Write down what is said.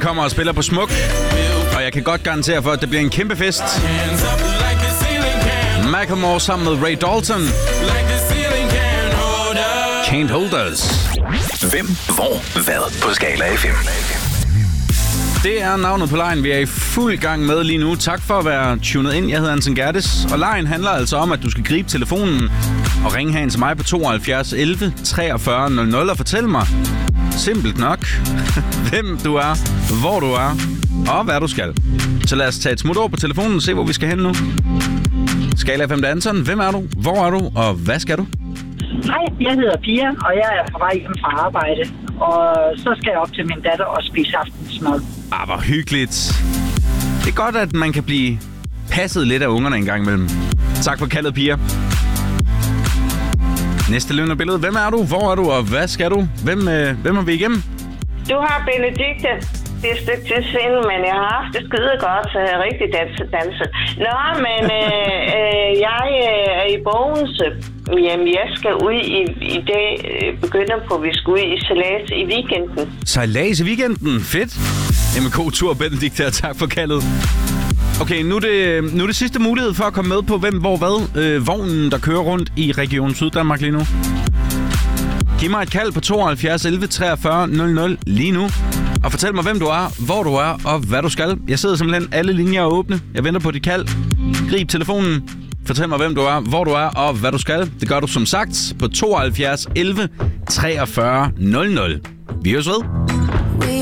kommer og spiller på Smuk. Og jeg kan godt garantere for, at det bliver en kæmpe fest. Macklemore sammen med Ray Dalton. Can't Hold Us. Hvem, hvor, hvad på Skala FM. Det er navnet på lejen, vi er i fuld gang med lige nu. Tak for at være tunet ind. Jeg hedder Anton Gerdes, og lejen handler altså om, at du skal gribe telefonen og ringe herind til mig på 72 11 43 00 og fortælle mig, simpelt nok, hvem du er, hvor du er og hvad du skal. Så lad os tage et smut over på telefonen og se, hvor vi skal hen nu. Skala FM, Anton. Hvem er du? Hvor er du? Og hvad skal du? Hej, jeg hedder Pia, og jeg er på vej hjem fra arbejde. Og så skal jeg op til min datter og spise aftensmad. Hvor hyggeligt. Det er godt, at man kan blive passet lidt af ungerne en gang imellem. Tak for kaldet, Pia. Næste lønne billede. Hvem er du? Hvor er du? Og hvad skal du? Hvem er vi igennem? Du har Benedikte. Det er et stykke til siden, men jeg har haft det skide godt, så jeg er rigtig danset. Nå, men jeg er i Bogense. Jamen, jeg skal ud i dag, begynder på, at vi skal ud i sejlads i weekenden. Sejlads i weekenden? Fedt. Jamen, god tur, Benedikte, og tak for kaldet. Okay, nu er det sidste mulighed for at komme med på hvem, hvor, hvad. Vognen, der kører rundt i Region Syddanmark lige nu. Giv mig et kald på 72 11 43 00 lige nu. Og fortæl mig, hvem du er, hvor du er og hvad du skal. Jeg sidder simpelthen alle linjer åbne. Jeg venter på dit kald. Grib telefonen. Fortæl mig, hvem du er, hvor du er og hvad du skal. Det gør du som sagt på 72 11 43 00. Vi høres ved.